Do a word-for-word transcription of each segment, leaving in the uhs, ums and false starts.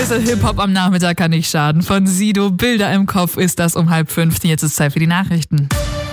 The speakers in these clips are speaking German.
Hip-Hop am Nachmittag kann nicht schaden. Von Sido, Bilder im Kopf ist das um halb fünf. Jetzt ist Zeit für die Nachrichten.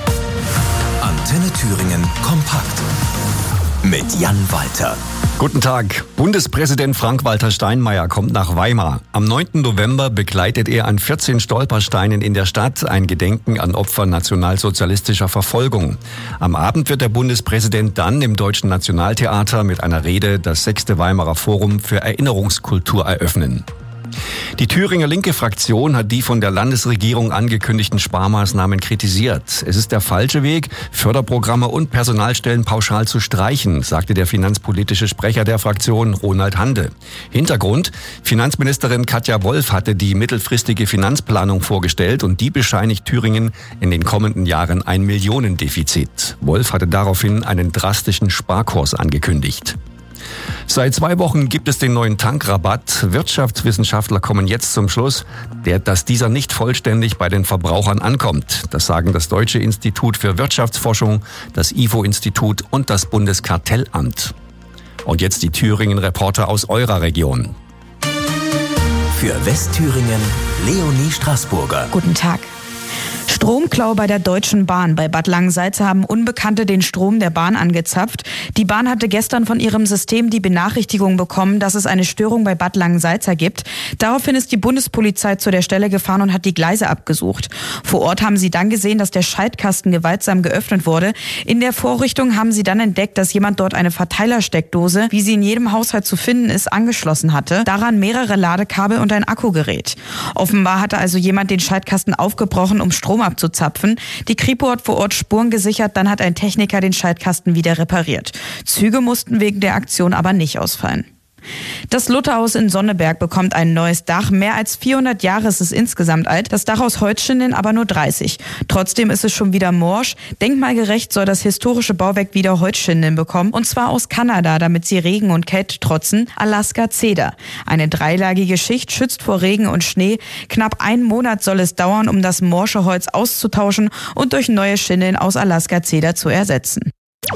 Antenne Thüringen kompakt mit Jan Walter. Guten Tag. Bundespräsident Frank-Walter Steinmeier kommt nach Weimar. Am neunten November begleitet er an vierzehn Stolpersteinen in der Stadt ein Gedenken an Opfer nationalsozialistischer Verfolgung. Am Abend wird der Bundespräsident dann im Deutschen Nationaltheater mit einer Rede das sechste Weimarer Forum für Erinnerungskultur eröffnen. Die Thüringer linke Fraktion hat die von der Landesregierung angekündigten Sparmaßnahmen kritisiert. Es ist der falsche Weg, Förderprogramme und Personalstellen pauschal zu streichen, sagte der finanzpolitische Sprecher der Fraktion, Ronald Hande. Hintergrund: Finanzministerin Katja Wolf hatte die mittelfristige Finanzplanung vorgestellt und die bescheinigt Thüringen in den kommenden Jahren ein Millionendefizit. Wolf hatte daraufhin einen drastischen Sparkurs angekündigt. Seit zwei Wochen gibt es den neuen Tankrabatt. Wirtschaftswissenschaftler kommen jetzt zum Schluss, dass dieser nicht vollständig bei den Verbrauchern ankommt. Das sagen das Deutsche Institut für Wirtschaftsforschung, das I F O-Institut und das Bundeskartellamt. Und jetzt die Thüringen-Reporter aus eurer Region. Für Westthüringen Leonie Straßburger. Guten Tag. Stromklau bei der Deutschen Bahn. Bei Bad Langensalza haben Unbekannte den Strom der Bahn angezapft. Die Bahn hatte gestern von ihrem System die Benachrichtigung bekommen, dass es eine Störung bei Bad Langensalza gibt. Daraufhin ist die Bundespolizei zu der Stelle gefahren und hat die Gleise abgesucht. Vor Ort haben sie dann gesehen, dass der Schaltkasten gewaltsam geöffnet wurde. In der Vorrichtung haben sie dann entdeckt, dass jemand dort eine Verteilersteckdose, wie sie in jedem Haushalt zu finden ist, angeschlossen hatte. Daran mehrere Ladekabel und ein Akkugerät. Offenbar hatte also jemand den Schaltkasten aufgebrochen, um Strom abzuzapfen. Die Kripo hat vor Ort Spuren gesichert, dann hat ein Techniker den Schaltkasten wieder repariert. Züge mussten wegen der Aktion aber nicht ausfallen. Das Lutherhaus in Sonneberg bekommt ein neues Dach. Mehr als vierhundert Jahre ist es insgesamt alt. Das Dach aus Holzschindeln aber nur dreißig. Trotzdem ist es schon wieder morsch. Denkmalgerecht soll das historische Bauwerk wieder Holzschindeln bekommen. Und zwar aus Kanada, damit sie Regen und Kälte trotzen. Alaska Cedar. Eine dreilagige Schicht schützt vor Regen und Schnee. Knapp einen Monat soll es dauern, um das morsche Holz auszutauschen und durch neue Schindeln aus Alaska Cedar zu ersetzen.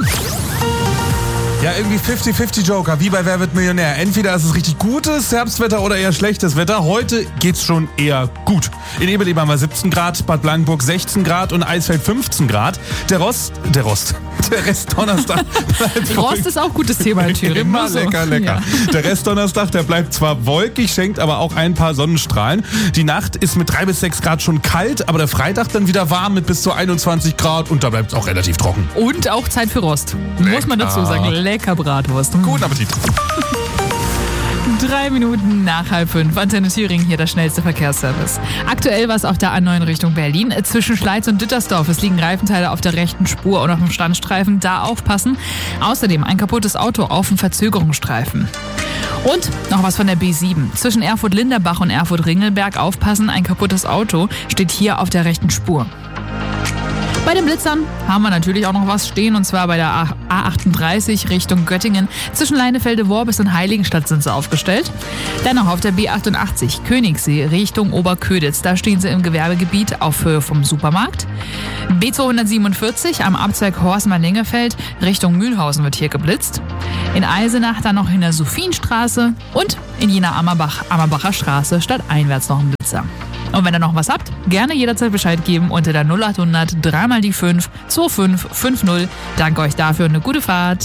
Ja, irgendwie fünfzig fünfzig Joker, wie bei Wer wird Millionär. Entweder ist es richtig gutes Herbstwetter oder eher schlechtes Wetter. Heute geht's schon eher gut. In Eberleben haben wir siebzehn Grad, Bad Blankenburg sechzehn Grad und Eisfeld fünfzehn Grad. Der Rost, der Rost, der Rest Donnerstag bleibt Rost ist auch gutes Thema in Thüringen. Immer so. lecker, lecker. Ja. Der Rest Donnerstag, der bleibt zwar wolkig, schenkt aber auch ein paar Sonnenstrahlen. Die Nacht ist mit drei bis sechs Grad schon kalt, aber der Freitag dann wieder warm mit bis zu einundzwanzig Grad und da bleibt es auch relativ trocken. Und auch Zeit für Rost. Lecker. Muss man dazu sagen. Lecker Bratwurst. Guten Appetit. Drei Minuten nach halb fünf. Antenne Thüringen, hier der schnellste Verkehrsservice. Aktuell war es auf der A neun Richtung Berlin. Zwischen Schleiz und Dittersdorf. Es liegen Reifenteile auf der rechten Spur und auf dem Standstreifen. Da aufpassen. Außerdem ein kaputtes Auto auf dem Verzögerungsstreifen. Und noch was von der B sieben. Zwischen Erfurt-Linderbach und Erfurt-Ringelberg aufpassen. Ein kaputtes Auto steht hier auf der rechten Spur. Bei den Blitzern haben wir natürlich auch noch was stehen, und zwar bei der A achtunddreißig Richtung Göttingen. Zwischen Leinefelde-Worbis und Heiligenstadt sind sie aufgestellt. Dann noch auf der B achtundachtzig Königssee Richtung Oberköditz. Da stehen sie im Gewerbegebiet auf Höhe vom Supermarkt. B zweihundertsiebenundvierzig am Abzweig Horstmann-Lengefeld Richtung Mühlhausen wird hier geblitzt. In Eisenach dann noch in der Sophienstraße und in Jena-Ammerbach, Ammerbacher Straße stadteinwärts noch ein Blitzer. Und wenn ihr noch was habt, gerne jederzeit Bescheid geben unter der null achthundert drei mal die fünf zwei fünf fünf null. Danke euch dafür und eine gute Fahrt.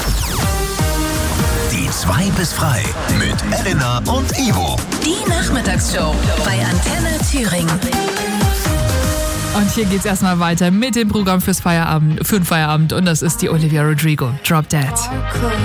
Die zwei bis frei mit Elena und Ivo. Die Nachmittagsshow bei Antenne Thüringen. Und hier geht's erstmal weiter mit dem Programm fürs Feierabend, für den Feierabend. Und das ist die Olivia Rodrigo. Drop Dead.